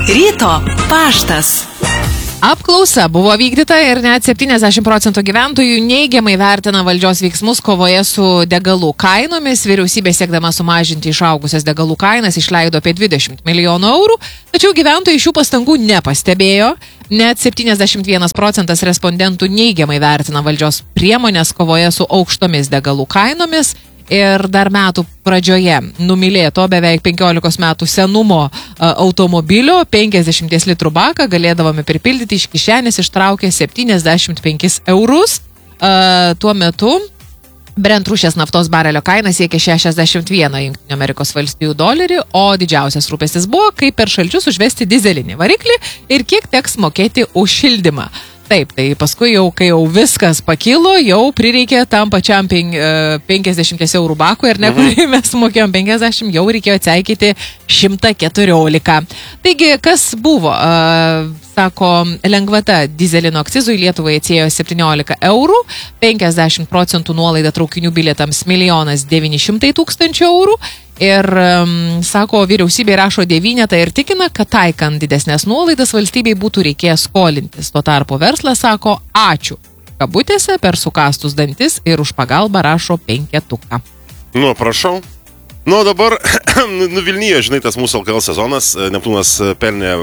Ryto paštas. Apklausa buvo vykdyta ir net 70% gyventojų neigiamai vertina valdžios veiksmus kovoje su degalų kainomis. Vyriausybė siekdama sumažinti išaugusias degalų kainas išleido apie 20 milijonų eurų, tačiau gyventojai šių pastangų nepastebėjo. Net 71% respondentų neigiamai vertina valdžios priemonės kovoje su aukštomis degalų kainomis. Ir dar metų pradžioje numylėto beveik 15 metų senumo automobilio 50 litrų baką galėdavome pripildyti iš kišenės ištraukę 75 eurus. Tuo metu Brent rūšies naftos barelio kaina siekia 61 Jungtinių Amerikos valstijų dolerį, o didžiausias rūpestis buvo, kaip per šalčius užvesti dizelinį variklį ir kiek teks mokėti už šildymą. Taip, tai paskui jau, kai jau viskas pakilo, jau prireikė tam pačiam 50 eurų bakui, ir ne, kurį mes mokėjom 50, jau reikėjo atseikyti 114. Taigi, kas buvo? Sako, lengvata dizelino akcizui Lietuvai atsiėjo 17 eurų, 50% nuolaida traukinių bilietams 1 900 000 eurų. Ir, sako, vyriausybė rašo 9 ir tikina, kad taikant didesnės nuolaidas valstybei būtų reikės skolintis. Tuo tarpu verslas sako, ačiū. Kabutėse per sukastus dantis ir už pagalbą rašo 5. Nu, prašau. Nu, dabar nuvilnijo, žinai, tas mūsų LKL sezonas. Neptūnas pelnė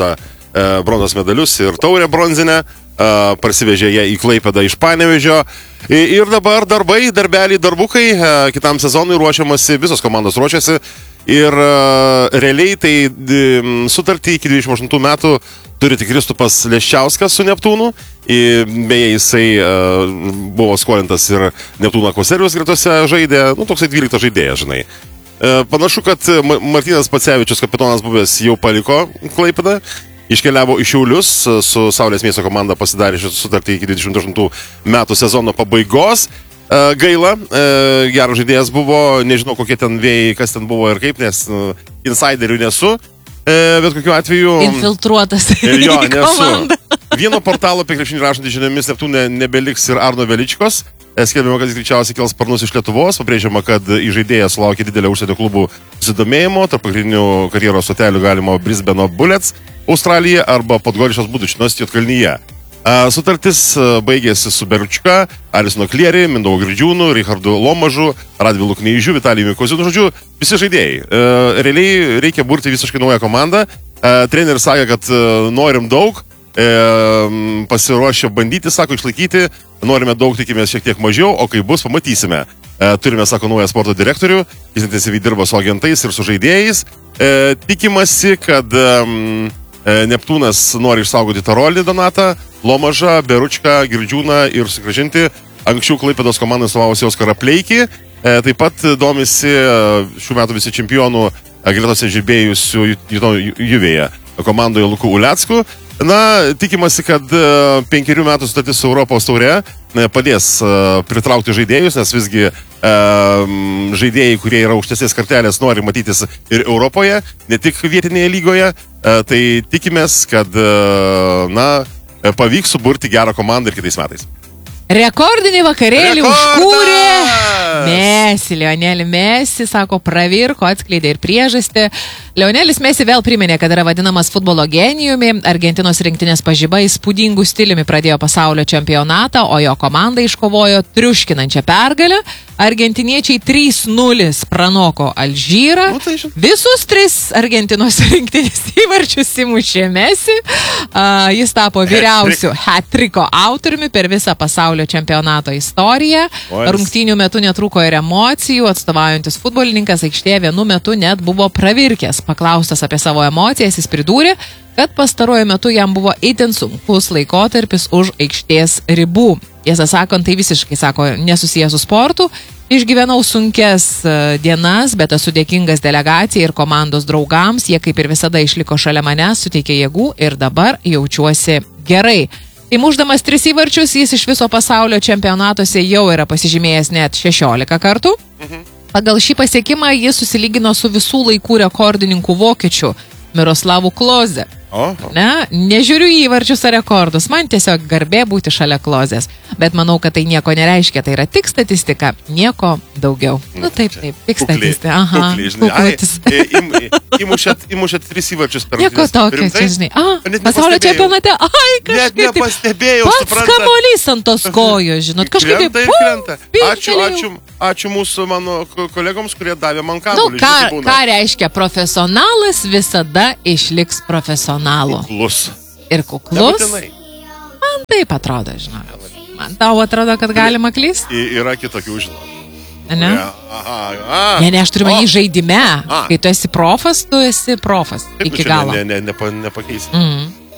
bronzos medalius ir taurę bronzinę. Parsivežė ją į Klaipėdą iš Panevėžio. Ir dabar darbukai, kitam sezonui ruošiamasi, visos komandos ruošiasi. Ir realiai tai sutartį iki 28 metų turi tik Kristupas Leščiauskas su Neptūnu. Beje, jisai buvo skolintas ir Neptūno konservijos gretose žaidė, toksai 12 žaidėjas, žinai. Panašu, kad Martynas Pacevičius, kapitonas buvęs, jau paliko Klaipėdą. Iškeliavo į Šiaulius, su Saulės miesto komanda pasidarė šitą sutartį iki 28 metų sezono pabaigos. Gaila, geras žaidėjas buvo, nežinau kokie ten vėjai, kas ten buvo ir kaip, nes insiderių nesu, bet kokiu atveju... Infiltruotas jo, į komandą. Vieno portalo apie krepšinį rašantį žiniomis Neptūne nebeliks ir Arno Veličkos. Skelbiama, kad jis greičiausiai kels sparnus iš Lietuvos. Pabrėžiama, kad į žaidėją sulaukė didelę užsienio klubų susidomėjimo. Tarp pagrindinių karjeros stotelių galima Brisbane Bullets, Australija arba Podgorišos Budučinos Juodkalnyje. Sutartis baigėsi su Beručka, Alisonu Klieri, Mindaugu Girdžiūnu, Richardu Lomažu, Radvilu Kneižiu, Vitalijumi Kozinu, žodžiu, visi žaidėjai. Realiai reikia burti visiškai naują komandą. Treneris sakė, kad norim daug, pasiruošę bandyti, sako, išlaikyti, norime daug, tikimės šiek tiek mažiau, o kai bus, pamatysime. Turime, sako, naują sporto direktorių, jis intensyviai dirba su agentais ir su žaidėjais. Tikimasi, kad Neptūnas nori išsaugoti Tarolį Donatą, Lomažą, Beručką, Girdžiūną ir sugrąžinti anksčiau Klaipėdos komandai atstovavusį Oskarą Pleikį. Taip pat domisi šių metų visi čempionų gretose žibėjusių Juvėje komandoje Luku Ulecku. Na, tikimasi, kad 5 metų sutartis su Europos taure padės pritraukti žaidėjus, nes visgi žaidėjai, kurie yra aukštesnės kartelės, nori matytis ir Europoje, ne tik vietinėje lygoje. Tai tikimės, kad pavyks suburti gerą komandą ir kitais metais. Rekordinį vakarėlį užkūrė Messi, Lionelį Messi, sako, pravirko, atskleidė ir priežastį. Lionelis Messi vėl priminė, kad yra vadinamas futbolo genijumi. Argentinos rinktinės pažiba įspūdingų stiliumi pradėjo pasaulio čempionatą, o jo komanda iškovojo triuškinančią pergalę. Argentiniečiai 3-0 pranoko Alžyrą. Visus 3 Argentinos rinktinės įvarčius įmušė Messi. Jis tapo vyriausiu hat-triko autoriumi per visą pasaulio čempionato istoriją. Rungtynių metu netrūko ir emocijų. Atstovaujantis futbolininkas aikštėje vienu metu net buvo pravirkęs. Paklaustas apie savo emocijas, jis pridūrė, kad pastaruoju metu jam buvo itin sunkus laikotarpis už aikštės ribų. Tiesą sakant, tai visiškai, sako, nesusijęs su sportu. Išgyvenau sunkes dienas, bet esu dėkingas delegacijai ir komandos draugams. Jie kaip ir visada išliko šalia manęs, suteikė jėgų ir dabar jaučiuosi gerai. Įmušdamas 3 įvarčius, jis iš viso pasaulio čempionatuose jau yra pasižymėjęs net 16 kartų. Pagal šį pasiekimą jis susilygino su visų laikų rekordininku vokiečiu Miroslavu Klose. Ne, nežiūriu įvarčius ar rekordus, man tiesiog garbė būti šalia Klozės. Bet manau, kad tai nieko nereiškia, tai yra tik statistika, nieko daugiau. Taip, tik statistika. Aha, kuklutis. Įmušėt 3 įvarčius per nieko tokio, čia žinai. Pasaulio čempionate, kažkaip. Net nepastebėjau, pats kamuolys ant tos kojos, žinot, kažkaip taip. Ačiū mano kolegoms, kurie davė man kamuolį. Ką reiškia profesionalas visada išliks profesionalu. Kuklus. Ir kuklus. Man taip atrodo, žinau. Man tau atrodo, kad galima klysti. Yra kitokių, žinau. Ne? Ne, aš turiu manį žaidime. Kai tu esi profas, tu esi profas. Iki galo. Nepakeisi.